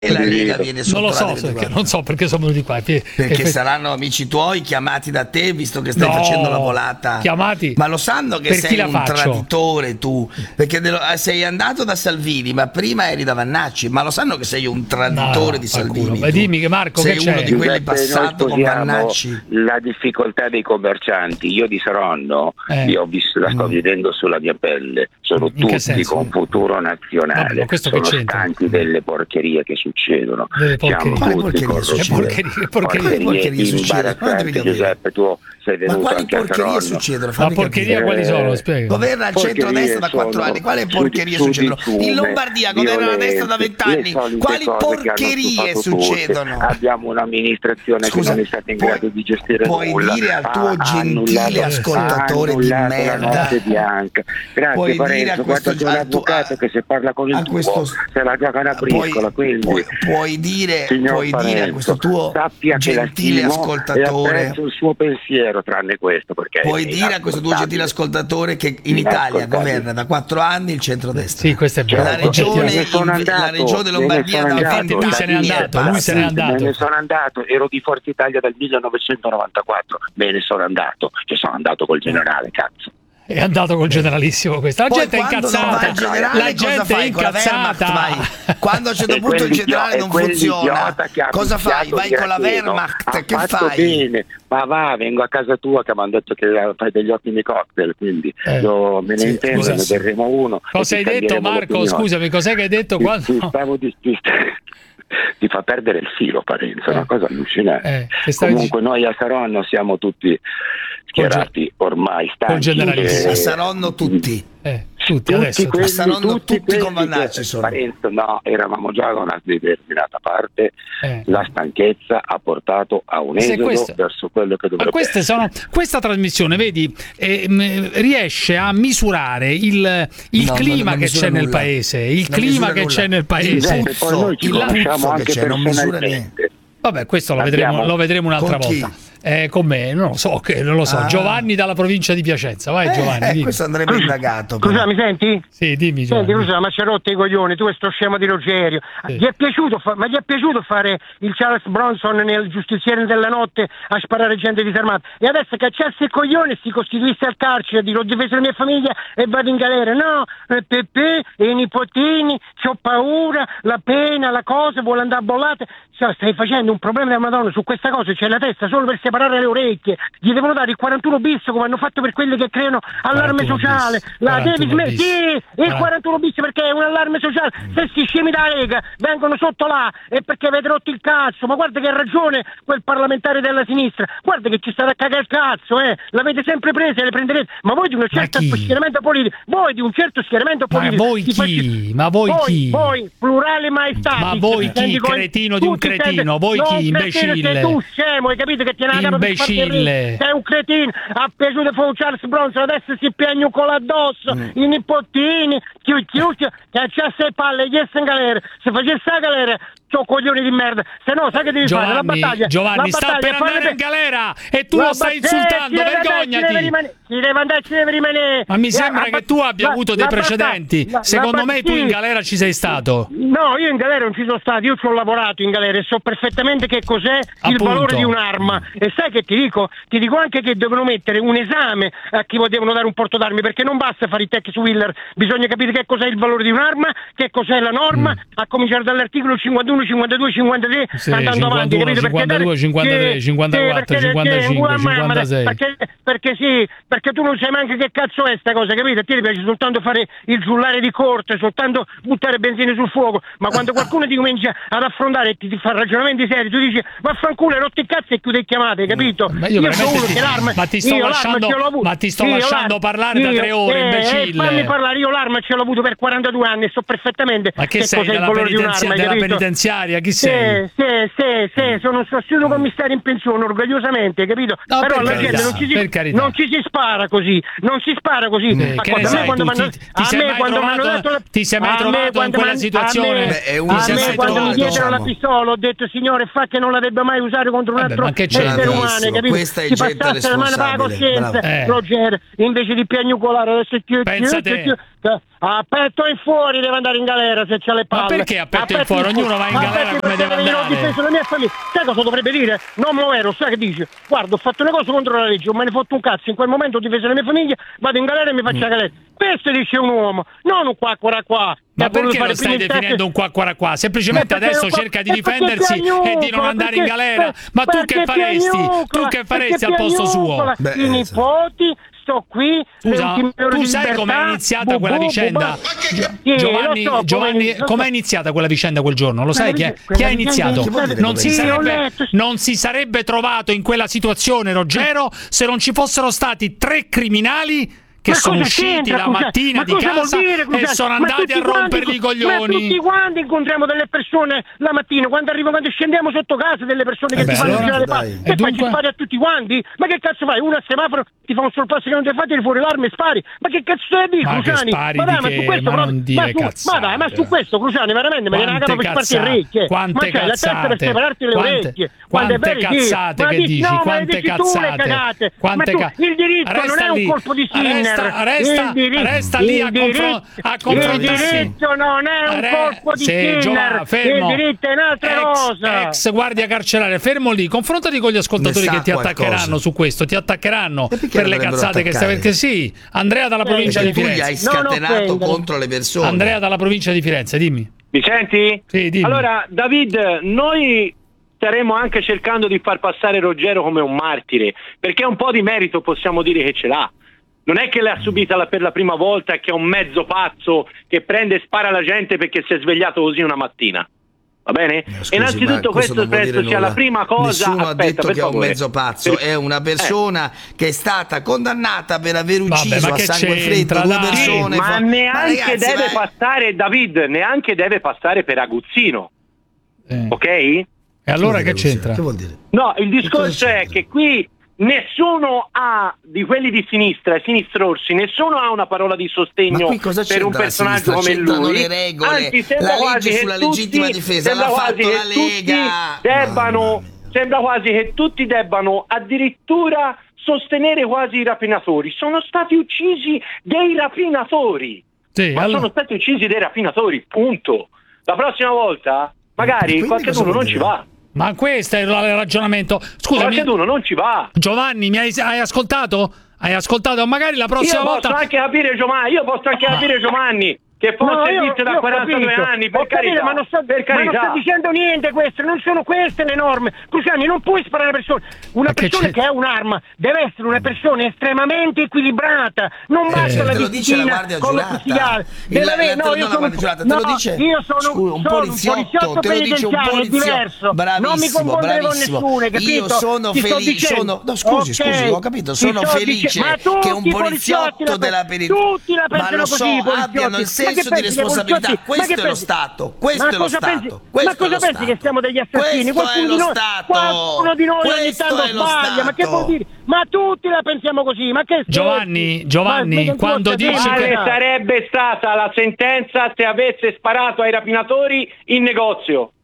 e la Lega viene sotto non so perché sono venuti qua. Perché saranno amici tuoi chiamati da te, visto che stai facendo la volata. Chiamati. Ma lo sanno che sei un traditore tu, perché sei andato da Salvini, ma prima eri da Vannacci, ma lo sanno che sei un traditore di Salvini. Ma dimmi che Marco, sei che uno di quelli passato con Vannacci. La difficoltà dei commercianti. Io di Saronno la sto vedendo sulla mia pelle. Sono tutti con futuro nazionale. Sono stanchi delle porcherie che succedono. Porcherie imbarazzanti. Giuseppe, tu sei venuto anche a Saronno. Succedono? Ma porcherie quali sono? Spiega. Governa il centro-destra da 4 anni. Quali porcherie succedono? In Lombardia governa la destra da 20 anni. Quali porcherie succedono? Abbiamo un'amministrazione che non è stata in grado di gestire nulla. Puoi dire al tuo gentile ascoltatore di merda. Grazie Parenzo, guarda che un avvocato che se parla con il tuo se la gioca una briscola. Puoi dire a questo tuo gentile ascoltatore, apprezzo il suo pensiero tranne questo, perché puoi dire a questo tuo gentile ascoltatore che in Italia governa da 4 anni il centrodestra. Sì, questo è vero. La regione Lombardia da 20 anni. Lui se n'è andato. Me ne sono andato, ero di Forza Italia dal 1994, me ne sono andato, sono andato col generale, cazzo. È andato col generalissimo questo. La gente è incazzata. La gente è incazzata. Quando a un certo punto il generale non funziona, cosa fai? Vai con la Wehrmacht, che fai? Bene, ma vengo a casa tua che mi hanno detto che fai degli ottimi cocktail, quindi io me ne intendo, ne berremo uno. Cosa hai detto, Marco? Scusami, cos'è che hai detto? Ti fa perdere il filo, Parenzo, è una cosa allucinante. Comunque noi a Saronno siamo tutti schierati ormai, stanchi. A Saronno tutti. Tutti adesso. A Saronno tutti con Vannacci sono. Parenzo, no, eravamo già da una determinata parte. La stanchezza ha portato a un esodo verso quello che dovrebbe essere. Questa trasmissione, vedi, riesce a misurare il clima che c'è nel paese. Il clima che c'è nel paese. Poi noi ci conosciamo anche personalmente. Vabbè, questo lo vedremo un'altra volta. Con me, non lo so. Giovanni dalla provincia di Piacenza, vai Giovanni. Questo andrebbe indagato. Scusa, mi senti? Sì, dimmi Giovanni. Senti, ma ci ha rotto i coglioni, tu sto scemo di Rogerio. Sì. Gli è piaciuto fare il Charles Bronson nel Giustiziere della notte a sparare gente disarmata? E adesso cacciarsi il coglione e si costituisse al carcere, dire ho difeso la mia famiglia e vado in galera. No, Pepe e i nipotini, c'ho paura, la pena, la cosa, vuole andare a bollate. Stai facendo un problema della Madonna su questa cosa, c'è la testa solo per separare le orecchie. Gli devono dare il 41 bis come hanno fatto per quelli che creano allarme sociale. Il 41 bis perché è un allarme sociale. Se sti scemi da Lega vengono sotto là è perché avete rotto il cazzo. Ma guarda che ha ragione quel parlamentare della sinistra, guarda che ci starà a cagare il cazzo, l'avete sempre presa e le prenderete. Ma voi di un certo schieramento politico, Ma voi chi? Voi plurale maestà. Ma voi chi? Cretino di un cretino, voi chi? Imbecille. Sei tu scemo, hai capito che ti è una imbecille. Sei un cretino, ha piaciuto fu Charles Bronson, adesso si piagna un colo addosso, i nipotini, chiusi, che c'ha sei palle, gli in galera, se facesse la galera, c'ho coglioni di merda, se no sai che devi fare la battaglia. Giovanni sta per andare in galera e tu lo stai insultando, vergognati. Ci deve rimanere. Ma mi sembra che tu abbia avuto dei precedenti. Secondo me tu in galera ci sei stato. No, io in galera non ci sono stato, io ci ho lavorato in galera e so perfettamente che cos'è il valore di un'arma. E sai che ti dico? Ti dico anche che devono mettere un esame a chi devono dare un porto d'armi, perché non basta fare i Tex Wheeler, bisogna capire che cos'è il valore di un'arma, che cos'è la norma, a cominciare dall'articolo 51, 52, 53, andando avanti, 52, 53, 54, 55, 56. Perché tu non sai neanche che cazzo è sta cosa, capito? A te ti piace soltanto fare il giullare di corte, soltanto buttare benzina sul fuoco, ma quando qualcuno ti comincia ad affrontare e ti fa ragionamenti seri, tu dici vaffanculo, hai rotto il cazzo e chiudi le chiamate, capito? Ma ti sto lasciando parlare da 3 ore, imbecille. Fammi parlare, io l'arma ce l'ho avuto per 42 anni e so perfettamente ma che sei, cos'è il valore di un'arma, della penitenziaria? Chi sei? Sì, sono un sostituto commissario in pensione, orgogliosamente, capito? No, però la gente non ci si non ci si spara così, non si spara così. Ti sei mai trovato in quella situazione? Quando mi diedero la pistola ho detto signore fa che non la debba mai usare contro un altro essere umano, capito? Si passasse la mano per la coscienza, Roger, invece di piagnucolare adesso a petto in fuori deve andare in galera se c'ha le palle. Ma perché a petto in fuori? Ognuno va in galera come deve andare. Ho difeso la mia famiglia. Sai cosa dovrebbe dire? Non me lo ero, sai che dice? Guarda, ho fatto una cosa contro la legge, non me ne fotto un cazzo, in quel momento ho difeso la mia famiglia, vado in galera e mi faccio la galera. Questo dice un uomo, non un qua. Ma perché lo stai definendo un qua? Semplicemente adesso cerca di difendersi e di non andare in galera. Ma tu che faresti? Tu che faresti al posto suo? I nipoti, sto qui. Scusa, tu sai com'è iniziata quella vicenda? Giovanni, com'è iniziata quella vicenda quel giorno? Lo sai chi ha iniziato? Non si sarebbe trovato in quella situazione Ruggero se non ci fossero stati 3 criminali che sono usciti la mattina di casa e sono andati a rompergli i coglioni. Ma tutti quanti incontriamo delle persone la mattina, quando scendiamo sotto casa, delle persone che ti fanno girare le palle. E poi ci spari a tutti quanti? Ma che cazzo fai? Uno a semaforo ti fa un sorpasso che non ti fa, tiri fuori l'arma e spari. Ma che cazzo stai a dire, Cruciani? Ma su questo, Cruciani, veramente me ne ragano per sparti le orecchie. Quante cazzate per separarti le orecchie. Quante cazzate che dici? Quante cazzate? Il diritto non è un colpo di Sinner. Resta lì a confrontarsi. Il diritto non è un colpo di Sinner. Il diritto è un'altra cosa. Ex guardia carceraria, fermo lì. Confrontati con gli ascoltatori che ti attaccheranno su questo. Ti attaccheranno per le cazzate che stai. Perché sì, Andrea dalla provincia di Firenze. Tu hai scatenato contro le persone. Andrea dalla provincia di Firenze, dimmi. Mi senti? Sì, dimmi. Allora, David, noi staremo anche cercando di far passare Ruggero come un martire, perché un po' di merito possiamo dire che ce l'ha. Non è che l'ha subita per la prima volta, che è un mezzo pazzo che prende e spara alla gente perché si è svegliato così una mattina. Va bene? Scusi, innanzitutto questo penso sia la prima cosa. Nessuno ha detto che è un mezzo pazzo, è una persona che è stata condannata per aver ucciso a sangue freddo 2 persone. Ma neanche deve passare, David, neanche deve passare per aguzzino. Ok? E allora che c'entra? Che vuol dire? No, il discorso è che qui nessuno ha, di quelli di sinistra e sinistra-orsi, nessuno ha una parola di sostegno per un personaggio come lui. Le regole, anzi, sembra quasi sulla legittima difesa l'ha fatto la Lega. Sembra quasi che tutti debbano addirittura sostenere quasi i rapinatori. Sono stati uccisi dei rapinatori. Sì, ma sono stati uccisi dei rapinatori, punto. La prossima volta magari qualcuno non ci va. Ma questo è il ragionamento. Scusami, qualcuno non ci va. Giovanni, hai ascoltato? Hai ascoltato? Magari la prossima volta. Io posso anche capire Giovanni, che forse dice da 42 anni, per carità. Ma non sto dicendo niente questo, non sono queste le norme. Cruciani, non puoi sparare a una persona. Una persona che ha un'arma deve essere una persona estremamente equilibrata. Non basta la disciplina come fucilare. Io sono un poliziotto penitenziario, è diverso. Non mi confondere con nessuno, capito? Io sono felice. No, scusi, ho capito. Sono felice che un poliziotto della penitenziaria, ma lo so, abbiano il senso di responsabilità. Questo è lo Stato. Questo è lo Stato. Ma cosa pensi che siamo degli assassini? Qualcuno di noi ogni tanto sbaglia. Ma che vuol dire? Ma tutti la pensiamo così. Ma che Giovanni, quando dici che sarebbe stata la sentenza se avesse sparato ai rapinatori in negozio?